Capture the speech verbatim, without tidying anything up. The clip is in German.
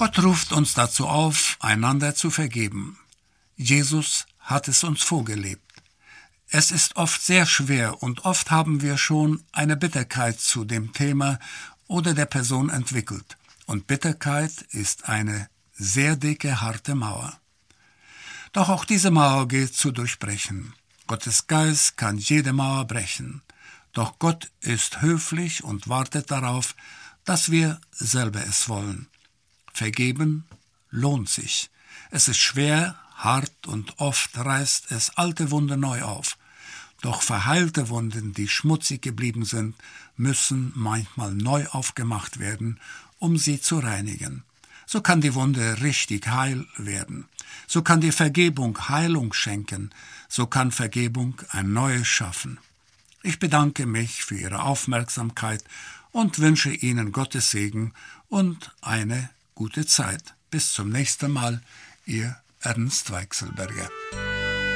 Gott ruft uns dazu auf, einander zu vergeben. Jesus hat es uns vorgelebt. Es ist oft sehr schwer und oft haben wir schon eine Bitterkeit zu dem Thema oder der Person entwickelt. Und Bitterkeit ist eine sehr dicke, harte Mauer. Doch auch diese Mauer gilt zu durchbrechen. Gottes Geist kann jede Mauer brechen. Doch Gott ist höflich und wartet darauf, dass wir selber es wollen. Vergeben lohnt sich. Es ist schwer, hart und oft reißt es alte Wunden neu auf. Doch verheilte Wunden, die schmutzig geblieben sind, müssen manchmal neu aufgemacht werden, um sie zu reinigen. So kann die Wunde richtig heil werden. So kann die Vergebung Heilung schenken. So kann Vergebung ein Neues schaffen. Ich bedanke mich für Ihre Aufmerksamkeit und wünsche Ihnen Gottes Segen und eine gute Zeit. Bis zum nächsten Mal, Ihr Ernst Weichselberger.